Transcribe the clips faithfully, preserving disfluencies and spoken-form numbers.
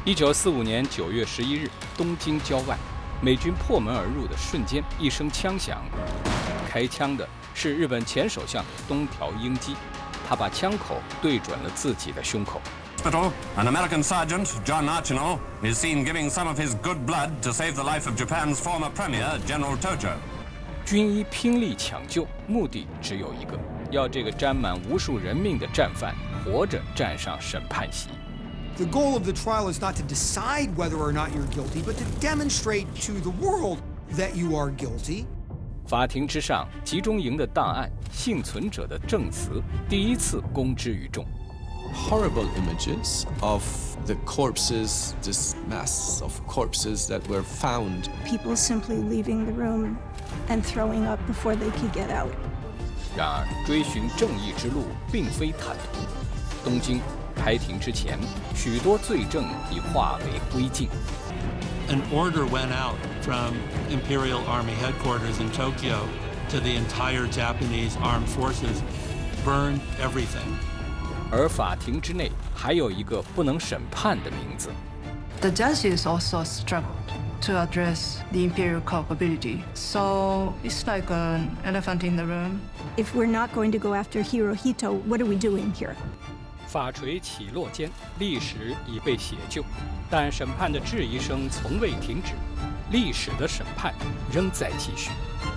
一九四五年九月十一日，东京郊外，美军破门而入的瞬间，一声枪响，开枪的是日本前首相东条英机，他把枪口对准了自己的胸口。 Hospital, an American sergeant, John Archino, is seen giving some of his good blood to save the life of Japan's former premier, General Tojo. 军医拼力抢救，目的只有一个，要这个沾满无数人命的战犯活着站上审判席。 The goal of the trial is not to decide whether or not you're guilty, but to demonstrate to the world that you are guilty. 法庭之上，集中营的档案、幸存者的证词第一次公之于众。 Horrible images of the corpses, this mass of corpses that were found. People simply leaving the room and throwing up before they could get out. 然而，追寻正义之路并非坦途。东京开庭之前，许多罪证已化为灰烬。 An order went out from Imperial Army headquarters in Tokyo to the entire Japanese armed forces, burn everything. 而法庭之内还有一个不能审判的名字。 The judges also struggled to address the imperial culpability, so it's like an elephant in the room. If we're not going to go after Hirohito, what are we doing here? 法锤起落间，历史已被写就，但审判的质疑声从未停止，历史的审判仍在继续。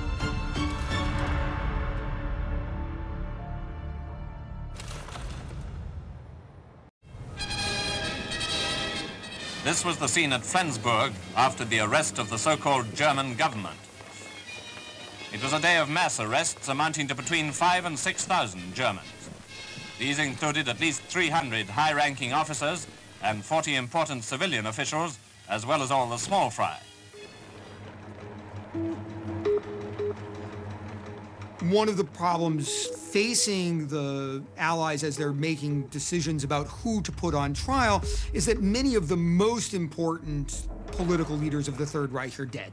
This was the scene at Flensburg after the arrest of the so-called German government. It was a day of mass arrests amounting to between five and six thousand Germans. These included at least three hundred high-ranking officers and forty important civilian officials, as well as all the small fry. One of the problems facing the Allies as they're making decisions about who to put on trial is that many of the most important political leaders of the Third Reich are dead.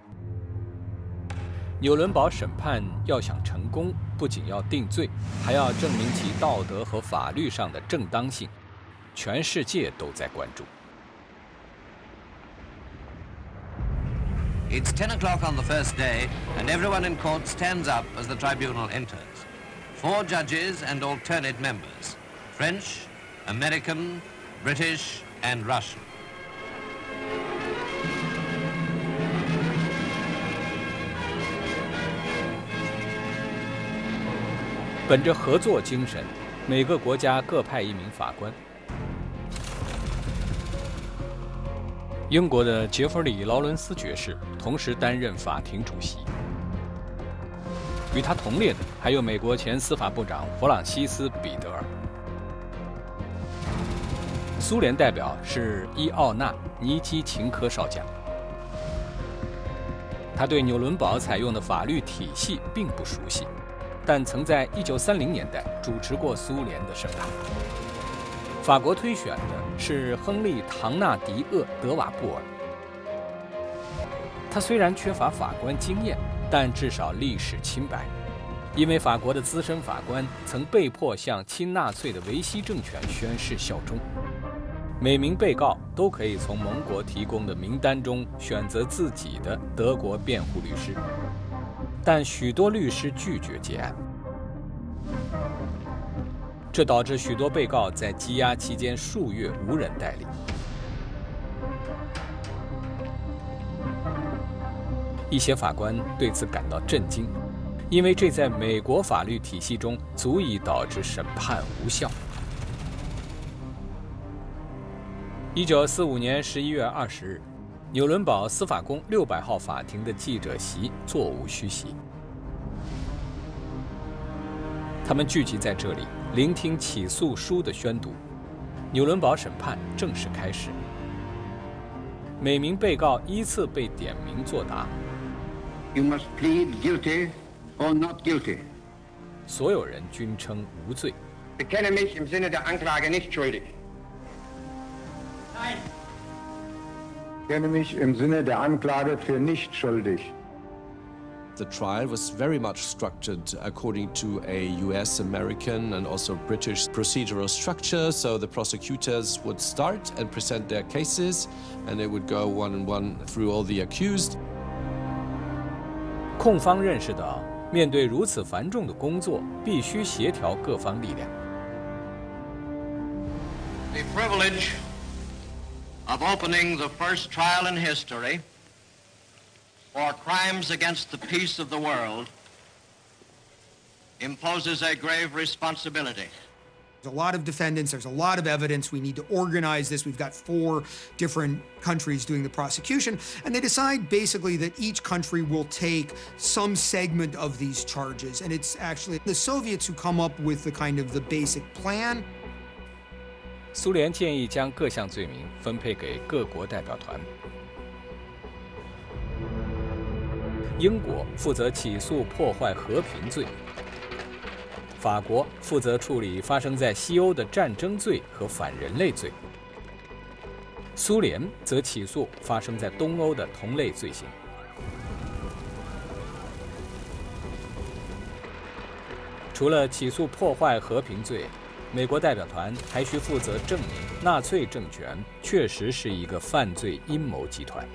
纽伦堡审判要想成功，不仅要定罪，还要证明其道德和法律上的正当性。全世界都在关注。 It's ten o'clock on the first day, and everyone in court stands up as the tribunal enters. Four judges and alternate members: French, American, British, and Russian. 本着合作精神，每个国家各派一名法官。英国的杰弗里·劳伦斯爵士同时担任法庭主席，与他同列的还有美国前司法部长弗朗西斯·彼得尔。苏联代表是伊奥纳·尼基琴科少将，他对纽伦堡采用的法律体系并不熟悉，但曾在一九三零年代主持过苏联的审判。法国推选的是亨利·唐纳迪厄·德瓦布尔。他虽然缺乏法官经验，但至少历史清白，因为法国的资深法官曾被迫向亲纳粹的维希政权宣誓效忠。每名被告都可以从盟国提供的名单中选择自己的德国辩护律师，但许多律师拒绝结案。这导致许多被告在羁押期间数月无人代理。一些法官对此感到震惊，因为这在美国法律体系中足以导致审判无效。一九四五年十一月二十日，纽伦堡司法宫六百号法庭的记者席座无虚席，他们聚集在这里，聆听起诉书的宣读。纽伦堡审判正式开始，每名被告依次被点名作答。 You must plead guilty or not guilty. 所有人均称无罪。 Bekenne mich im Sinne der Anklage nicht schuldig. Nein. Bekenne mich im Sinne der Anklage für nicht schuldig. The trial was very much structured according to a U S, American, and also British procedural structure. So the prosecutors would start and present their cases, and they would go one and one through all the accused. 控方认识到，面对如此繁重的工作，必须协调各方力量。 The privilege of opening the first trial in history for crimes against the peace of the world imposes a grave responsibility. There's a lot of defendants, there's a lot of evidence, we need to organize this. We've got four different countries doing the prosecution, and they decide basically that each country will take some segment of these charges, and it's actually the Soviets who come up with the kind of the basic plan. 苏联建议将各项罪名分配给各国代表团。英国负责起诉破坏和平罪，法国负责处理发生在西欧的战争罪和反人类罪，苏联则起诉发生在东欧的同类罪行。除了起诉破坏和平罪，美国代表团还需负责证明纳粹政权确实是一个犯罪阴谋集团。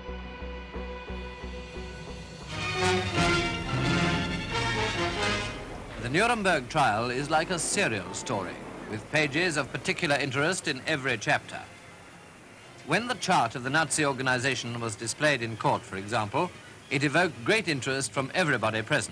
The Nuremberg trial is like a serial story, with pages of particular interest in every chapter. When the chart of the Nazi organization was displayed in court, for example, it evoked great interest from everybody present.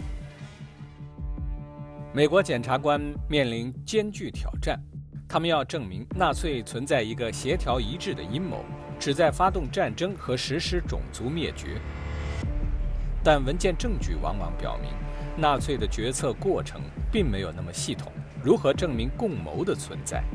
美国检察官面临艰巨挑战，他们要证明纳粹存在一个协调一致的阴谋，旨在发动战争和实施种族灭绝。但文件证据往往表明，纳粹的决策过程并没有那么系统。如何证明共谋的存在，